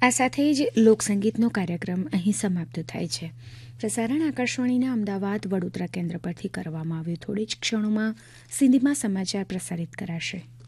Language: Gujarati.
આ સાથે જ લોકસંગીતનો કાર્યક્રમ અહીં સમાપ્ત થાય છે. પ્રસારણ આકાશવાણીના અમદાવાદ વડોદરા કેન્દ્ર પરથી કરવામાં આવ્યું. થોડી જ ક્ષણોમાં સિંધીમાં સમાચાર પ્રસારિત કરાશે.